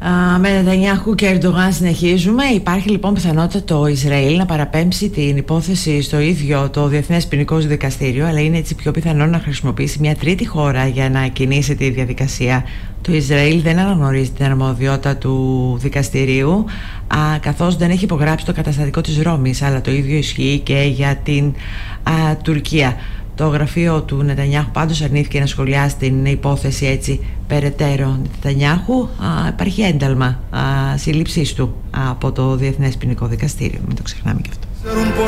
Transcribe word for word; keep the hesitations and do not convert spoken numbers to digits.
Με Νετανιάχου και Ερντογάν συνεχίζουμε. Υπάρχει λοιπόν πιθανότητα το Ισραήλ να παραπέμψει την υπόθεση στο ίδιο το Διεθνές Ποινικό Δικαστήριο, αλλά είναι έτσι πιο πιθανό να χρησιμοποιήσει μια τρίτη χώρα για να κινήσει τη διαδικασία. Το Ισραήλ δεν αναγνωρίζει την αρμοδιότητα του δικαστηρίου, α, καθώς δεν έχει υπογράψει το καταστατικό της Ρώμης, αλλά το ίδιο ισχύει και για την α, Τουρκία. Το γραφείο του Νετανιάχου πάντως αρνήθηκε να σχολιάσει την υπόθεση έτσι περαιτέρω. Νετανιάχου υπάρχει ένταλμα σύλληψής του από το Διεθνές Ποινικό Δικαστήριο. Μην το ξεχνάμε και αυτό.